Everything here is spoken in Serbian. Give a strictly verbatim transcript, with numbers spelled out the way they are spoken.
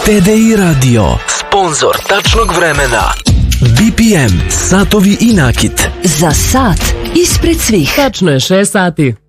T D I Radio, sponzor tačnog vremena. B P M, satovi i nakit. Za sat ispred svih. Tačno je šest sati.